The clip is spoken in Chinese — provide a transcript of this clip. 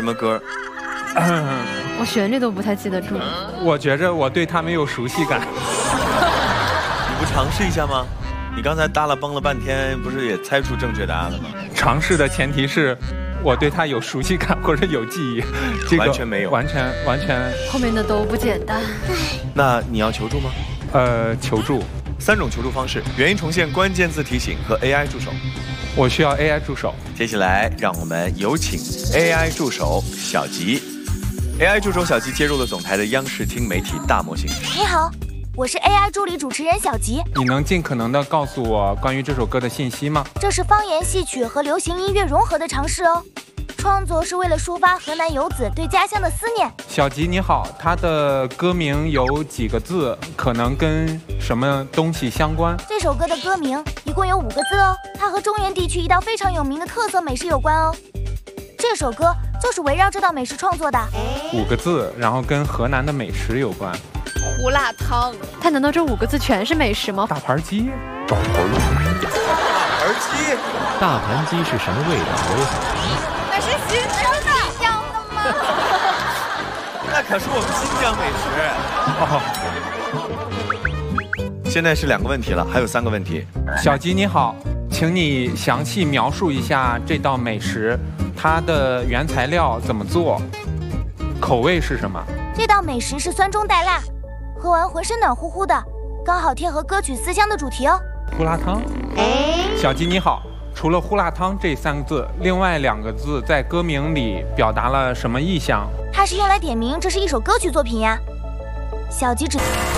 什么歌？ 我旋律都不太记得住。 我觉着我对他们有熟悉感。 你不尝试一下吗？你刚才耷拉崩了半天，不是也猜出正确答案了吗？ 尝试的前提是我对他有熟悉感或者有记忆，这个完全没有， 完全。 后面的都不简单。 那你要求助吗？ 求助。 3种求助方式：原音重现、关键字提醒和 AI 助手。 我需要 AI 助手。 接下来，让我们有请 AI 助手小吉。AI 助手小吉接入了总台的央视听媒体大模型。 你好，我是 AI 助理主持人小吉。 你能尽可能的告诉我关于这首歌的信息吗？ 这是方言戏曲和流行音乐融合的尝试哦。创作是为了抒发河南游子对家乡的思念。 小吉你好，它的歌名有几个字？可能跟什么东西相关？ 这首歌的歌名一共有5个字哦，它和中原地区一道非常有名的特色美食有关哦。这首歌就是围绕这道美食创作的。 5个字，然后跟河南的美食有关。 胡辣汤，它难道这5个字全是美食吗？ 大盘鸡。 大盘鸡。 大盘鸡是什么味道？我也想尝。 那是新疆的吗？ 那可是我们新疆美食。现在是2个问题了，还有3个问题。 小吉你好，请你详细描述一下这道美食，它的原材料怎么做，口味是什么？ 这道美食是酸中带辣，喝完浑身暖乎乎的，刚好贴合歌曲思乡的主题哦。 胡辣汤。小吉你好，除了胡辣汤这3个字，另外2个字在歌名里表达了什么意象？ 它是用来点名这是一首歌曲作品呀。小吉只